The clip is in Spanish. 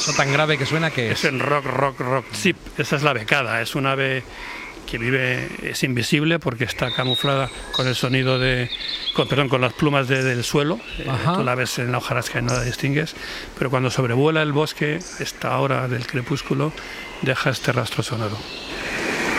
Eso tan grave que suena, que es el rock chip. Esa es la becada, es un ave que vive, es invisible porque está camuflada con el sonido con las plumas del suelo. Tú la ves en la hojarasca y no la distingues, pero cuando sobrevuela el bosque, esta hora del crepúsculo, deja este rastro sonoro.